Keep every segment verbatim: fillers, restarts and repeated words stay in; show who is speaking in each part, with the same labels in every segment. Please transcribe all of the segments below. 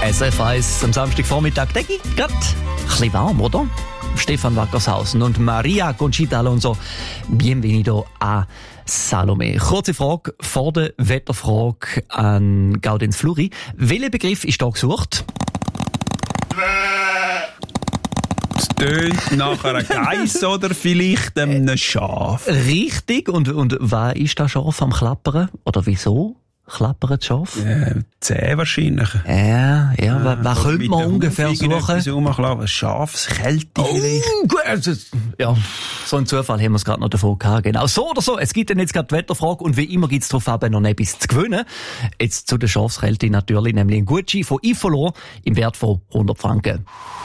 Speaker 1: S R F eins am Samstagvormittag, der geht gerade ein bisschen warm, oder? Stefan Wackershausen und Maria Conchita Alonso, bienvenido a Salome. Kurze Frage vor der Wetterfrage an Gaudenz Fluri. Welcher Begriff ist da gesucht?
Speaker 2: Es tönt nach einer Geiss oder vielleicht einem Schaf.
Speaker 1: Richtig. Und, und wer ist das Schaf am Klappern? Oder wieso klappert das Schaf?
Speaker 2: Äh, zehn wahrscheinlich.
Speaker 1: Ja, ja. Wer, wer könnte man ungefähr suchen?
Speaker 2: Eine Schafskälte
Speaker 1: Oh,
Speaker 2: vielleicht.
Speaker 1: gut. Also, ja, so einen Zufall haben wir es gerade noch davon gehabt. Genau. So oder so. Es gibt dann jetzt gerade die Wetterfrage und wie immer gibt es darauf eben noch etwas zu gewinnen. Jetzt zu der Schafskälte natürlich, nämlich ein Gutschein von Ifolo im Wert von hundert Franken.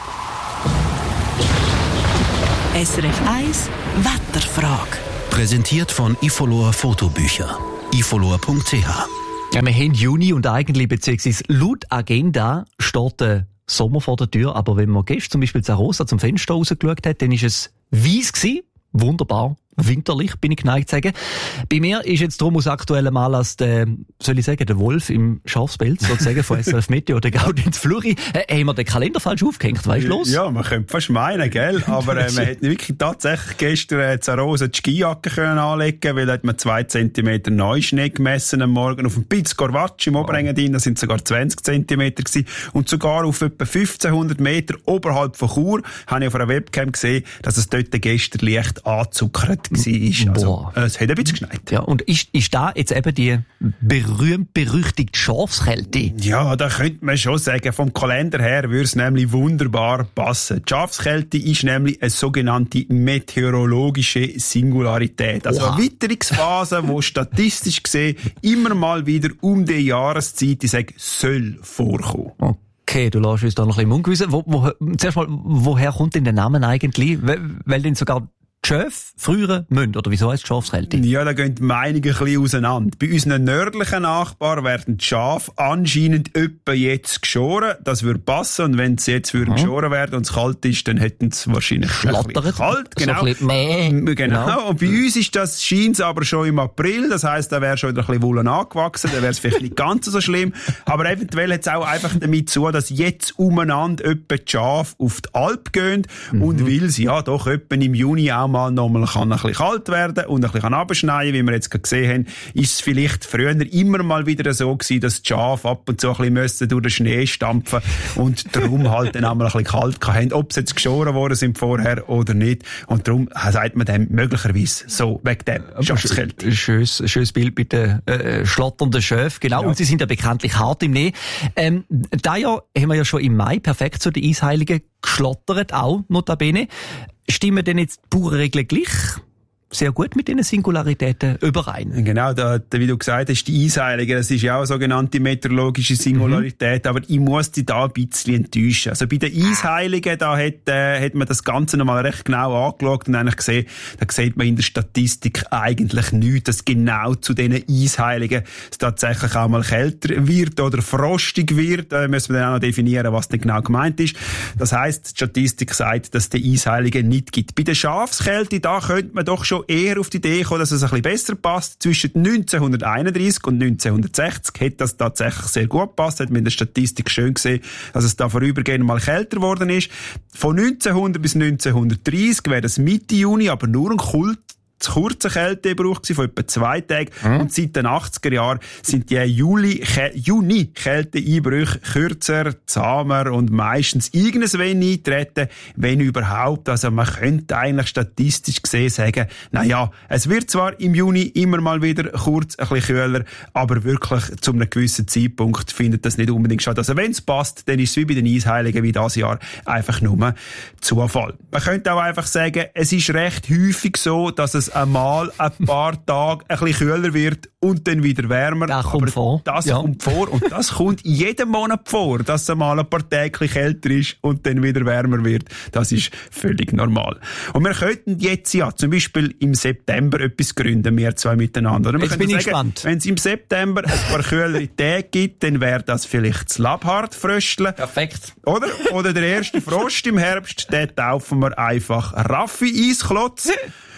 Speaker 3: S R F eins Wetterfrage.
Speaker 4: Präsentiert von Ifolor Fotobücher. ifolor punkt c h.
Speaker 1: Ja, wir haben Juni und eigentlich, beziehungsweise laut Agenda, steht der Sommer vor der Tür. Aber wenn man gestern zum Beispiel zu Rosa zum Fenster rausgeschaut hat, dann war es weiss gewesen. Wunderbar. Winterlich, bin ich geneigt zu sagen. Bei mir ist jetzt drum aus aktuellem Anlass der, soll ich sagen, der Wolf im Schafspelz, sozusagen, von S R F Meteo, der Gaudenz Fluri. Äh, haben wir den Kalender falsch aufgehängt, weißt du, los?
Speaker 2: Ja, man könnte fast meinen, gell? Aber äh, man hätte wirklich tatsächlich gestern äh, zu Rosa die Skijacke können anlegen, weil hat man zwei Zentimeter Neuschnee gemessen am Morgen auf dem Piz Corvacci im Oberengadin, das sind sogar zwanzig Zentimeter gewesen. Und sogar auf etwa fünfzehnhundert Meter oberhalb von Chur habe ich auf einer Webcam gesehen, dass es dort gestern leicht angezuckert war. Also, es hat ein bisschen geschneit.
Speaker 1: Ja, und ist, ist da jetzt eben die berühmt-berüchtigte Schafskälte?
Speaker 2: Ja, da könnte man schon sagen, vom Kalender her würde es nämlich wunderbar passen. Die Schafskälte ist nämlich eine sogenannte meteorologische Singularität. Also
Speaker 1: Oha.
Speaker 2: eine Witterungsphase, die statistisch gesehen immer mal wieder um die Jahreszeit, ich sage, soll vorkommen.
Speaker 1: Okay. Okay, du lässt uns da noch ein bisschen ungewissen. Wo, wo, zuerst mal, woher kommt denn der Name eigentlich? Weil, weil denn sogar die Schäfe früher müssen, oder wieso heisst Schafskälte?
Speaker 2: Ja, da gehen die Meinungen ein bisschen auseinander. Bei unseren nördlichen Nachbarn werden die Schafe anscheinend etwa jetzt geschoren. Das würde passen. Und wenn sie jetzt würden geschoren werden und es kalt ist, dann hätten sie wahrscheinlich
Speaker 1: Schlattert.
Speaker 2: kalt. Genau.
Speaker 1: So ein bisschen mäh.
Speaker 2: Genau.
Speaker 1: Genau.
Speaker 2: Und bei uns ist das, scheint's aber schon im April. Das heisst, da wäre schon wieder ein bisschen Wolle angewachsen. Da wäre es vielleicht nicht ganz so schlimm. Aber eventuell hat es auch einfach damit zu, dass jetzt umeinander etwa die Schafe auf die Alp gehen. Mhm. Und weil es ja doch etwa im Juni auch mal nochmal kann ein bisschen kalt werden und ein bisschen abschneien, wie wir jetzt gerade gesehen haben, ist es vielleicht früher immer mal wieder so gewesen, dass die Schafe ab und zu ein bisschen durch den Schnee stampfen und darum halt dann einmal ein bisschen kalt hatten, ob sie jetzt geschoren worden sind vorher oder nicht. Und darum sagt man dem möglicherweise so, wegen dem Schafskälte.
Speaker 1: Schönes, schönes Bild mit den äh, schlotternden Schöfen, genau. Ja. Und sie sind ja bekanntlich hart im Schnee. Ähm, da Jahr haben wir ja schon im Mai perfekt zu den Eisheiligen geschlottert, auch notabene. Stimmen denn jetzt die Bauernregeln gleich sehr gut mit diesen Singularitäten überein?
Speaker 2: Genau, da, da, wie du gesagt hast, die Eisheiligen, das ist ja auch eine sogenannte meteorologische Singularität, mhm. aber ich muss dich da ein bisschen enttäuschen. Also bei den Eisheiligen, da hat, äh, hat man das Ganze nochmal recht genau angeschaut und eigentlich gesehen, da sieht man in der Statistik eigentlich nichts, dass genau zu diesen Eisheiligen es tatsächlich auch mal kälter wird oder frostig wird. Da müssen wir dann auch noch definieren, was denn genau gemeint ist. Das heisst, die Statistik sagt, dass es die Eisheiligen nicht gibt. Bei der Schafskälte, da könnte man doch schon eher auf die Idee kommen, dass es ein bisschen besser passt. Zwischen neunzehnhunderteinunddreissig und neunzehnhundertsechzig hat das tatsächlich sehr gut gepasst. Hat man in der Statistik schön gesehen, dass es da vorübergehend mal kälter geworden ist. Von neunzehnhundert bis neunzehnhundertdreissig wäre das Mitte Juni, aber nur ein Kult zu kurzer Kälteeinbruch von etwa zwei Tagen. Mhm. Und seit den achtziger Jahren sind die Juli, Juni Kälteeinbrüche kürzer, zahmer und meistens irgendwas wenig eintreten, wenn überhaupt. Also man könnte eigentlich statistisch gesehen sagen, na ja, es wird zwar im Juni immer mal wieder kurz ein bisschen kühler, aber wirklich zu einem gewissen Zeitpunkt findet das nicht unbedingt statt. Also wenn es passt, dann ist es wie bei den Eisheiligen wie dieses Jahr einfach nur Zufall. Man könnte auch einfach sagen, es ist recht häufig so, dass es einmal ein paar Tage ein bisschen kühler wird und dann wieder wärmer.
Speaker 1: Das kommt
Speaker 2: aber
Speaker 1: vor.
Speaker 2: Das
Speaker 1: ja.
Speaker 2: kommt vor und das kommt jeden Monat vor, dass es einmal ein paar Tage kälter ist und dann wieder wärmer wird. Das ist völlig normal. Und wir könnten jetzt ja zum Beispiel im September etwas gründen, wir zwei miteinander. Oder wir
Speaker 1: jetzt bin ich
Speaker 2: sagen,
Speaker 1: gespannt.
Speaker 2: Wenn es im September ein paar kühlere Tage gibt, dann wäre das vielleicht das Labhart-Frösteln.
Speaker 1: Perfekt.
Speaker 2: Oder? Oder der erste Frost im Herbst, den taufen wir einfach Raffi-Eisklotz.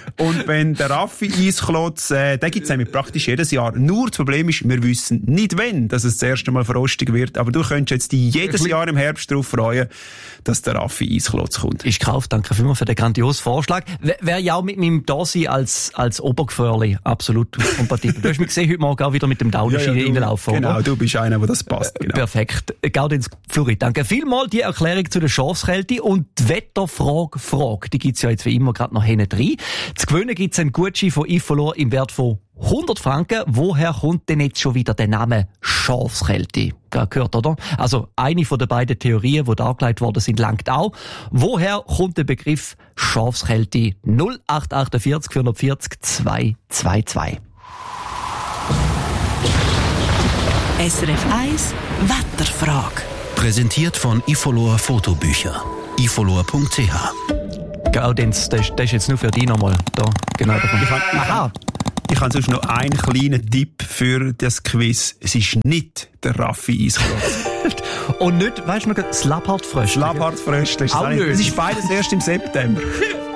Speaker 2: Und wenn der Raffi-Eisklotz, äh, den gibt's nämlich praktisch jedes Jahr. Nur das Problem ist, wir wissen nicht wann, dass es das erste Mal frostig wird. Aber du könntest jetzt dich jedes Jahr im Herbst darauf freuen, dass der Raffi-Eisklotz kommt.
Speaker 1: Ist gekauft, danke vielmals für den grandiosen Vorschlag. Wäre ja auch mit meinem Dasein als, als Obergefährli absolut kompatibel. Du hast mich gesehen, heute Morgen auch wieder mit dem Downenschiene ja, ja, reinlaufen,
Speaker 2: genau,
Speaker 1: oder?
Speaker 2: Du bist einer, wo das passt. Genau.
Speaker 1: Perfekt. Gaudenz Fluri, danke vielmals. Die Erklärung zu der Schafskälte und die Wetterfrage, Frage, die gibt's ja jetzt wie immer gerade noch hinten drin. Zu gewinnen gibt's einen Gutschein von Ifolor im Wert von hundert Franken. Woher kommt denn jetzt schon wieder der Name Schafskälte? Gehört, oder? Also, eine von den beiden Theorien, die dargelegt worden sind, langt auch. Woher kommt der Begriff Schafskälte? null acht vier acht vierhundertvierzig zweihundertzweiundzwanzig.
Speaker 3: S R F eins Wetterfrage.
Speaker 4: Präsentiert von Ifolor Fotobücher. ifolor punkt c h.
Speaker 1: Gaudenz, das, das ist jetzt nur für dich nochmal. Da, genau. Da kommt.
Speaker 2: Ich habe Aha. Ich habe sonst noch einen kleinen Tipp für das Quiz. Es ist nicht der Raffi-Eisklotz.
Speaker 1: Und nicht, weißt du noch, das Lapphartfröschli.
Speaker 2: Das Lapphartfröschli.
Speaker 1: Auch nicht.
Speaker 2: Es ist beides erst im September.